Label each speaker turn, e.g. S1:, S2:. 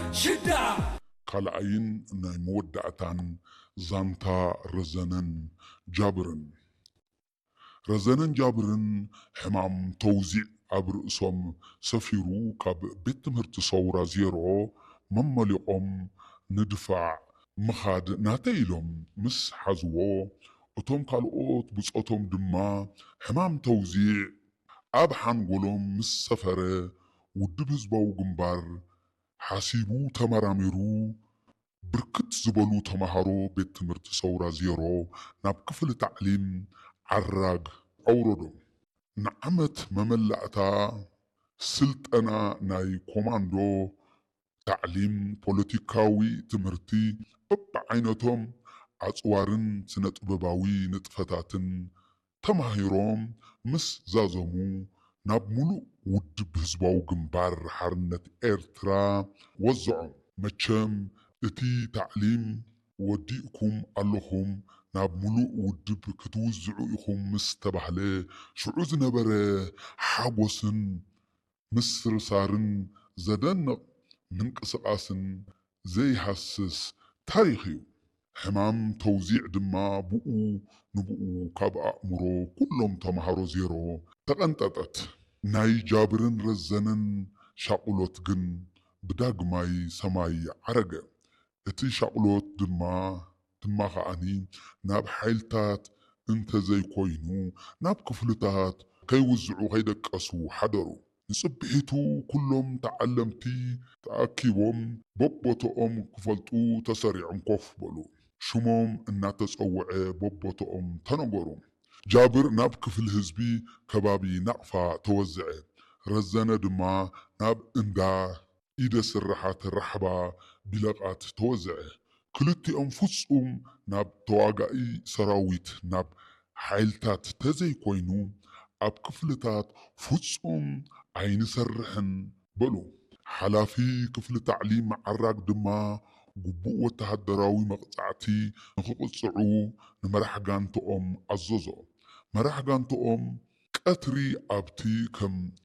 S1: شدة
S2: ካልኣይን ናይ መወዳእታን ዛንታ ረዘነን ጃብርን ሕማም ተውዚዕ ኣብ ርእሶም ሰፊሩ ካብ ቤት ትምህርቲ ሰውራ ዜሮ መመሊቖም ንድፋዕ ምኻድ ናተይ ኢሎም ምስ ሓዝዎ እቶም ካልኦት ብፆቶም ድማ ሕማም ተውዚዕ ኣብ ሓንጎሎም ምስ ሰፈረ ውድብ ህዝባዊ ግንባር ሓሲቡ ተመራሚሩ ብርክት ዝበሉ ተምሃሮ ቤት ትምህርቲ ሰውራ ዜሮ ናብ ክፍሊ ታዕሊም ዓራግ ኣውረዶም። ንዓመት መመላእታ ስልጠና ናይ ኮማንዶ ታዕሊም ፖለቲካዊ ትምህርቲ በብዓይነቶም ኣፅዋርን ስነ ጥበባዊ ንጥፈታትን ተማሂሮም ምስ ዛዘሙ ናብ ሙሉእ ውድብ ህዝባዊ ግንባር ሓርነት ኤርትራ ወዝዖም። መቸም እቲ ታዕሊም ወዲእኩም ኣለኹም ናብ ሙሉእ ውድብ ክትውዝዑ ኢኹም ምስ ተባህለ ሽዑ ዝነበረ ሓጎስን ምስርሳርን ዘደንቕ ምንቅስቓስን ዘይሃስስ ታሪኽ እዩ። ሕማም ተውዚዕ ድማ ብኡ ንብኡ ካብ ኣእምሮ ኩሎም ተምሃሮ ዜሮ ተቐንጠጠት። ናይ ጃብርን ረዘነን ሻቁሎት ግን ብዳግማይ ሰማይ ዓረገ። እቲ ሻቁሎት ድማ ከዓኒ ናብ ሓይልታት እንተዘይኮይኑ ናብ ክፍልታት ከይውዝዑ ከይደቀሱ ሓደሩ። ንፅብሒቱ ኩሎም ተዓለምቲ ተኣኪቦም በቦቶኦም ክፈልጡ ተሰሪዖም ኮፍ በሉ። ሽሞም እናተፀውዐ በቦቶኦም ተነገሩ። ጃብር ናብ ክፍሊ ህዝቢ ከባቢ ናቕፋ ተወዝዐ። ረዘነ ድማ ናብ እንዳ ኢደ ስራሓት ራሕባ ቢለቓት ተወዝዐ። ክልቲኦም ፍጹም ናብ ተዋጋኢ ሰራዊት ናብ ሓይልታት ተዘይኮይኑ ኣብ ክፍልታት ፍጹም ኣይንሰርሕን በሉ። ሓላፊ ክፍሊ ታዕሊም ዓራግ ድማ ግቡእ ወተሃደራዊ መቕፃዕቲ ንክቕፅዑ ንመራሒ ጋንትኦም ኣዘዞ። መራሒ ጋንትኦም ቀትሪ ኣብቲ ከም